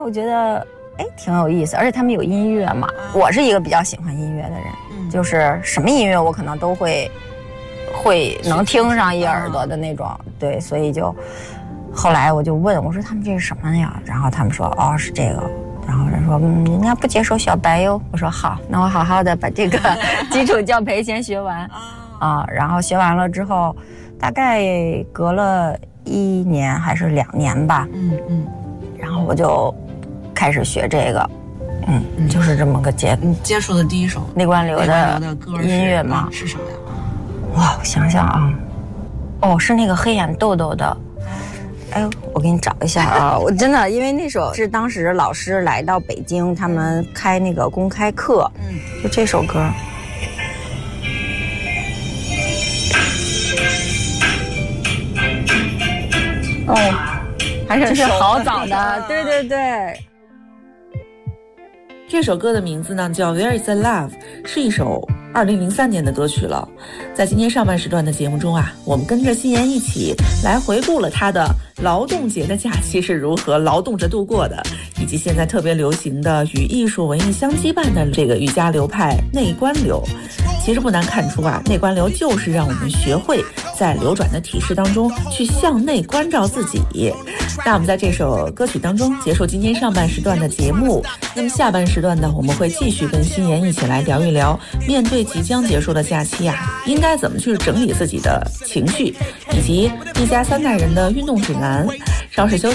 我觉得挺有意思，而且他们有音乐嘛，我是一个比较喜欢音乐的人，就是什么音乐我可能都会能听上一耳朵的那种，对，所以就后来我就问我说他们这是什么呀？然后他们说是这个。然后人说人家不接受小白哟。我说好，那我好好的把这个基础教培先学完然后学完了之后大概隔了1年还是2年吧，然后我就开始学这个，就是这么个接触的第一首内观流的音乐嘛， 是什么呀？ 哇，我想想啊，是那个黑眼豆豆的。我给你找一下啊！我真的，因为那首是当时老师来到北京，他们开那个公开课，就这首歌。还是好早的，对对对。 这首歌的名字呢叫 Where is the Love， 是一首2003年的歌曲了。在今天上半时段的节目中我们跟着欣妍一起来回顾了他的劳动节的假期是如何劳动着度过的，以及现在特别流行的与艺术文艺相羁绊的这个瑜伽流派内观流。其实不难看出内观流就是让我们学会在流转的体式当中去向内关照自己。那我们在这首歌曲当中结束今天上半时段的节目，那么下半时段呢，我们会继续跟欣妍一起来聊一聊面对即将结束的假期应该怎么去整理自己的情绪，以及一家3代人的运动指南。稍事休息。